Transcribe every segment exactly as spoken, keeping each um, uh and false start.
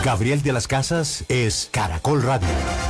Gabriel de las Casas es Caracol Radio.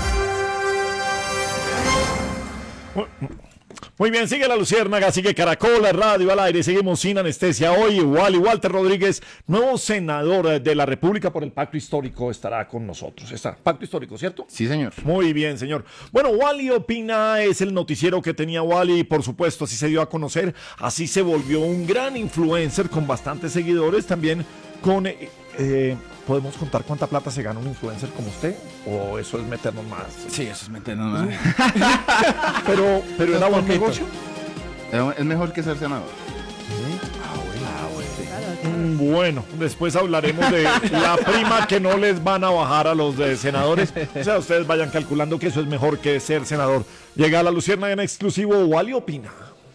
Muy bien, sigue la Luciérnaga, sigue Caracol, la radio al aire, seguimos sin anestesia. Hoy, Wally Walter Rodríguez, nuevo senador de la República por el Pacto Histórico, estará con nosotros. Está, Pacto Histórico, ¿cierto? Sí, señor. Muy bien, señor. Bueno, Wally Opina es el noticiero que tenía Wally, por supuesto, así se dio a conocer, así se volvió un gran influencer con bastantes seguidores, también con... Eh, eh, ¿podemos contar cuánta plata se gana un influencer como usted? ¿O eso es meternos más? Sí, eso es meternos más. pero, pero ¿era buen negocio? Es mejor que ser senador. Bueno, después hablaremos de la prima que no les van a bajar a los de senadores. O sea, ustedes vayan calculando que eso es mejor que ser senador. Llega a la Luciérnaga en exclusivo, Wally Opina.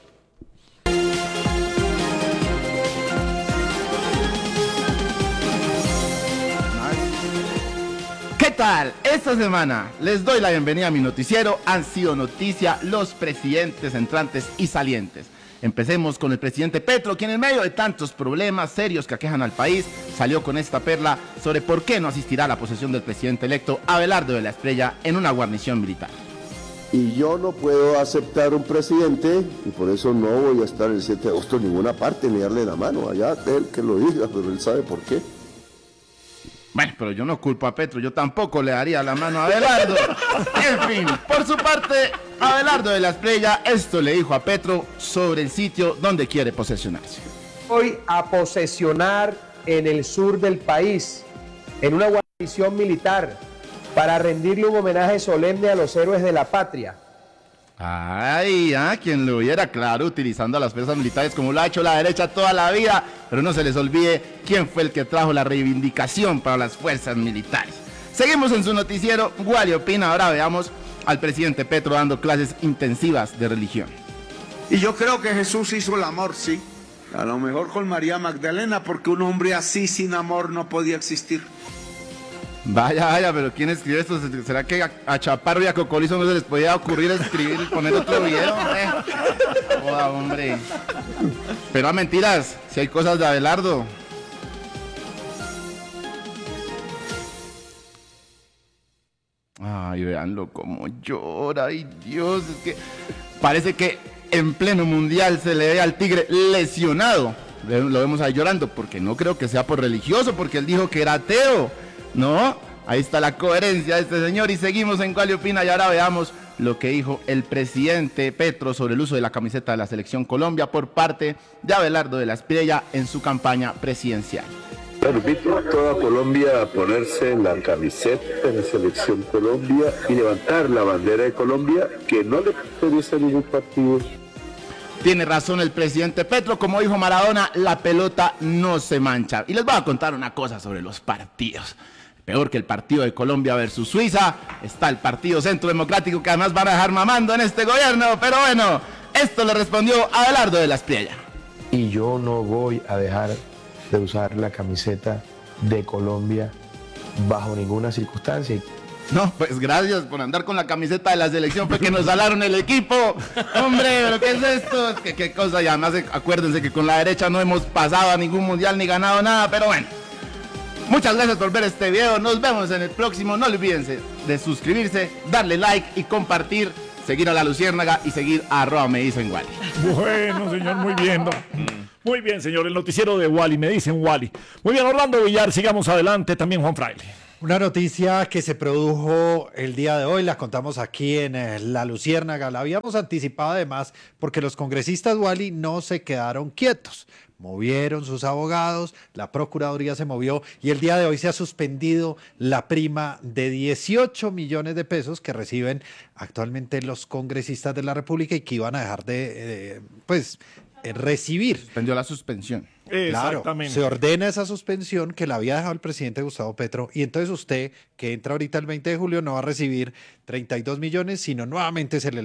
¿Qué tal? Esta semana les doy la bienvenida a mi noticiero. Han sido noticia los presidentes entrantes y salientes. Empecemos con el presidente Petro, quien en medio de tantos problemas serios que aquejan al país, salió con esta perla sobre por qué no asistirá a la posesión del presidente electo Abelardo de la Espriella en una guarnición militar. Y yo no puedo aceptar un presidente, y por eso no voy a estar el siete de agosto en ninguna parte, ni darle la mano. Allá él que lo diga, pero él sabe por qué. Bueno, pero yo no culpo a Petro, yo tampoco le daría la mano a Abelardo. En fin, por su parte, Abelardo de la Espriella esto le dijo a Petro sobre el sitio donde quiere posesionarse. Voy a posesionar en el sur del país, en una guarnición militar, para rendirle un homenaje solemne a los héroes de la patria. Ay, ah, quien lo hubiera, claro, utilizando a las fuerzas militares como lo ha hecho la derecha toda la vida, pero no se les olvide quién fue el que trajo la reivindicación para las fuerzas militares. Seguimos en su noticiero, Wally Opina. Ahora veamos al presidente Petro dando clases intensivas de religión. Y yo creo que Jesús hizo el amor, sí, a lo mejor con María Magdalena, porque un hombre así sin amor no podía existir. Vaya, vaya, pero ¿quién escribió esto? ¿Será que a, a Chaparro y a Cocolizo no se les podía ocurrir escribir y poner otro video? Eh. Joda, hombre. Pero a mentiras, si hay cosas de Abelardo. Ay, véanlo cómo llora, ay Dios, es que parece que en pleno mundial se le ve al tigre lesionado. Lo vemos ahí llorando, porque no creo que sea por religioso, porque él dijo que era ateo. No, ahí está la coherencia de este señor. Y seguimos en Wally Opina y ahora veamos lo que dijo el presidente Petro sobre el uso de la camiseta de la Selección Colombia por parte de Abelardo de la Espriella en su campaña presidencial. Bueno, invito a toda Colombia a ponerse la camiseta de la Selección Colombia y levantar la bandera de Colombia, que no le pertenece a ningún partido. Tiene razón el presidente Petro, como dijo Maradona, la pelota no se mancha. Y les voy a contar una cosa sobre los partidos. Peor que el partido de Colombia versus Suiza, está el partido Centro Democrático, que además van a dejar mamando en este gobierno. Pero bueno, esto le respondió Abelardo de la Espriella. Y yo no voy a dejar de usar la camiseta de Colombia bajo ninguna circunstancia. No, pues gracias por andar con la camiseta de la selección, fue que nos salaron el equipo. Hombre, ¿pero qué es esto? ¿Qué, qué cosa? Y además acuérdense que con la derecha no hemos pasado a ningún mundial ni ganado nada, pero bueno. Muchas gracias por ver este video, nos vemos en el próximo. No olviden de suscribirse, darle like y compartir, seguir a la Luciérnaga y seguir a arroba me dicen Wally. Bueno, señor, muy bien. ¿No? Muy bien, señor, el noticiero de Wally, me dicen Wally. Muy bien, Orlando Villar, sigamos adelante, también Juan Fraile. Una noticia que se produjo el día de hoy, la contamos aquí en eh, La Luciérnaga, la habíamos anticipado además porque los congresistas, Wally, no se quedaron quietos, movieron sus abogados, la Procuraduría se movió y el día de hoy se ha suspendido la prima de dieciocho millones de pesos que reciben actualmente los congresistas de la República y que iban a dejar de, eh, pues, eh, recibir. Suspendió la suspensión. Claro, se ordena esa suspensión que la había dejado el presidente Gustavo Petro y entonces usted, que entra ahorita el veinte de julio, no va a recibir treinta y dos millones, sino nuevamente se le